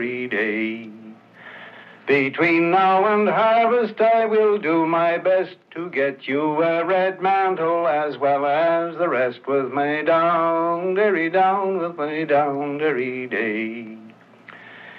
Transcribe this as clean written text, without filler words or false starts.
every day. Between now and harvest I will do my best to get you a red mantle as well as the rest with me down, derry down with me down, derry day.